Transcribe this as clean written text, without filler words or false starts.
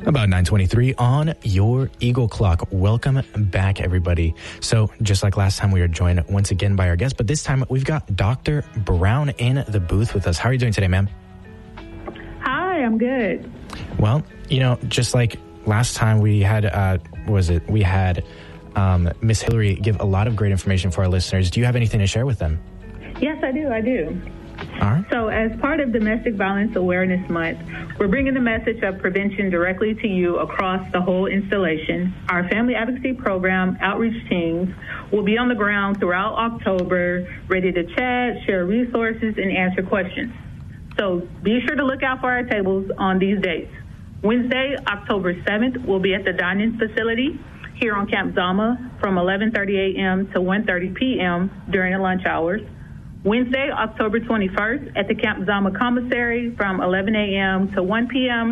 About 9:23 on your Eagle Clock. Welcome back, everybody. So just like last time, we are joined once again by our guest, but this time we've got Dr. Brown in the booth with us. How are you doing today, ma'am? Hi, I'm good. Well, just like last time we had, Miss Hillary give a lot of great information for our listeners. Do you have anything to share with them? Yes, I do. All right. So as part of Domestic Violence Awareness Month, we're bringing the message of prevention directly to you across the whole installation. Our family advocacy program outreach teams will be on the ground throughout October, ready to chat, share resources, and answer questions. So be sure to look out for our tables on these dates. Wednesday, October 7th, we'll be at the dining facility here on Camp Zama from 11:30 a.m. to 1:30 p.m. during the lunch hours. Wednesday, October 21st, at the Camp Zama Commissary from 11 a.m. to 1 p.m.